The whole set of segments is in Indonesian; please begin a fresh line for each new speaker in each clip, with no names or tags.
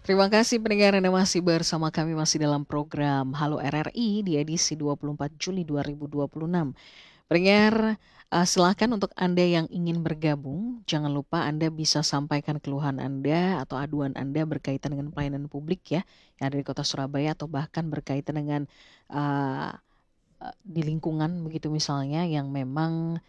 Terima kasih pendengar Anda masih bersama kami masih dalam program Halo RRI di edisi 24 Juli 2026. Pendengar, silakan untuk Anda yang ingin bergabung, jangan lupa Anda bisa sampaikan keluhan Anda atau aduan Anda berkaitan dengan pelayanan publik ya, yang ada di Kota Surabaya atau bahkan berkaitan dengan, eee di lingkungan begitu misalnya yang memang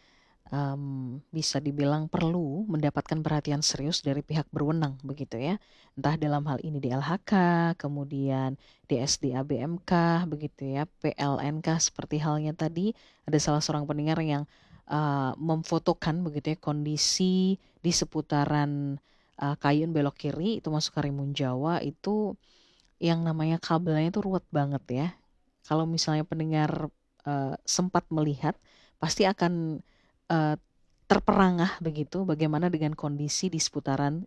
bisa dibilang perlu mendapatkan perhatian serius dari pihak berwenang begitu ya. Entah dalam hal ini DLHK, kemudian DSD ABMK begitu ya, PLNK seperti halnya tadi ada salah seorang pendengar yang memfotokan begitu ya kondisi di seputaran Kayun belok kiri itu masuk Karimun Jawa itu yang namanya kabelnya itu ruwet banget ya. Kalau misalnya pendengar sempat melihat pasti akan eee, terperangah begitu bagaimana dengan kondisi di seputaran,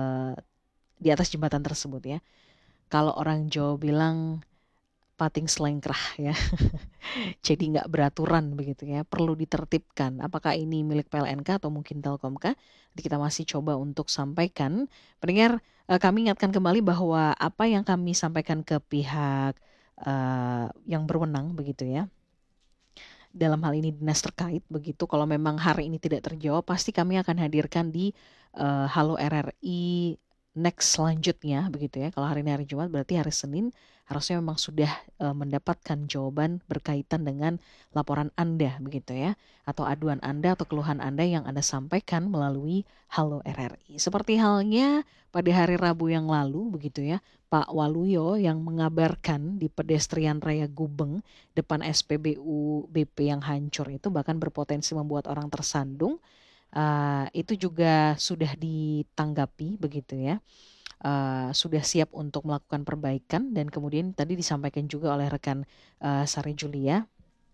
di atas jembatan tersebut ya. Kalau orang Jawa bilang pating selengkrah ya, jadi nggak beraturan begitu ya, perlu ditertibkan. Apakah ini milik PLNK atau mungkin Telkom kah? Nanti kita masih coba untuk sampaikan. Pendengar, kami ingatkan kembali bahwa apa yang kami sampaikan ke pihak, yang berwenang begitu ya, dalam hal ini dinas terkait begitu, kalau memang hari ini tidak terjawab pasti kami akan hadirkan di Halo RRI next selanjutnya begitu ya. Kalau hari ini hari Jumat berarti hari Senin harusnya memang sudah mendapatkan jawaban berkaitan dengan laporan Anda begitu ya, atau aduan Anda atau keluhan Anda yang Anda sampaikan melalui Halo RRI. Seperti halnya pada hari Rabu yang lalu begitu ya, Pak Waluyo yang mengabarkan di pedestrian raya Gubeng depan SPBU BP yang hancur itu bahkan berpotensi membuat orang tersandung, itu juga sudah ditanggapi begitu ya, sudah siap untuk melakukan perbaikan dan kemudian tadi disampaikan juga oleh rekan, Sari Julia,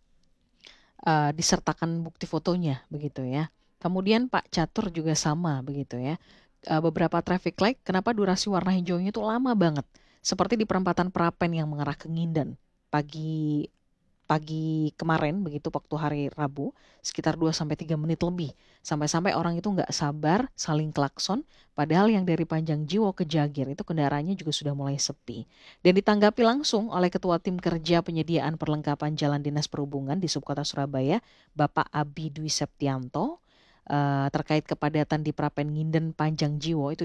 disertakan bukti fotonya begitu ya. Kemudian Pak Catur juga sama begitu ya, beberapa traffic light kenapa durasi warna hijaunya itu lama banget, seperti di perempatan Prapen yang mengarah ke Nginden, pagi pagi kemarin begitu waktu hari Rabu, sekitar 2 sampai 3 menit lebih. Sampai-sampai orang itu nggak sabar saling klakson, padahal yang dari Panjang Jiwo ke Jagir itu kendaraannya juga sudah mulai sepi. Dan ditanggapi langsung oleh Ketua Tim Kerja Penyediaan Perlengkapan Jalan Dinas Perhubungan di Subkota Surabaya, Bapak Abi Dwi Septianto, terkait kepadatan di Prapen Nginden Panjang Jiwo itu